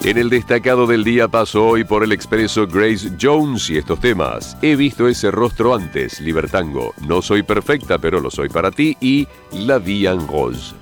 En el destacado del día pasó hoy por el expreso Grace Jones y estos temas. He visto ese rostro antes, Libertango. No soy perfecta, pero lo soy para ti y La Vie en Rose.